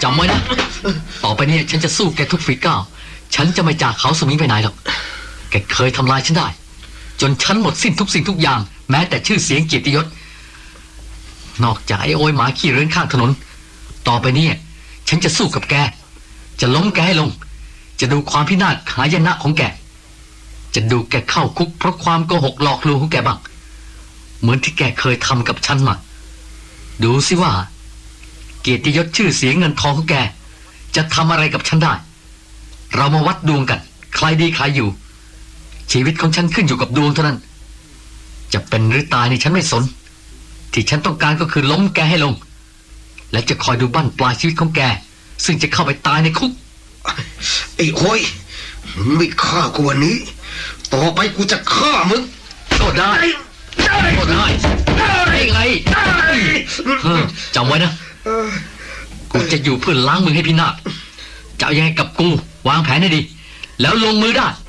จำไว้นะต่อไปนี้ฉันจะสู้แกทุกฝีก้าวฉันจะไม่จากเขาสมิงไปไหนหรอกแกเคยทำลายฉันได้จนฉันหมดสิ้นทุกสิ่งทุกอย่างแม้แต่ชื่อเสียงเกียรติยศนอกจากไอ้โอยหมาขี้เรือนข้างถนนต่อไปนี้ฉันจะสู้กับแกจะล้มแกให้ลงจะดูความพินาศหายนะของแกจะดูแกเข้าคุกเพราะความโกหกหลอกลวงของแกบ้างเหมือนที่แกเคยทำกับฉันมาดูสิว่าเกียรติยศชื่อเสียงเงินทองของแกจะทำอะไรกับฉันได้เรามาวัดดวงกันใครดีใครอยู่ชีวิตของฉันขึ้นอยู่กับดวงเท่านั้นจะเป็นหรือตายนี่ฉันไม่สนที่ฉันต้องการก็คือล้มแกให้ลงและจะคอยดูบั้นปลายชีวิตของแกซึ่งจะเข้าไปตายในคุกไอ้โอยมึงไม่ฆ่ากูวันนี้ต่อไปกูจะฆ่ามึงก็ได้ไงจำไว้นะกูจะอยู่เพื่อล้างมึงให้พินาศจะเอายังไงกับกูวางแผนให้ดีแล้วลงมือได้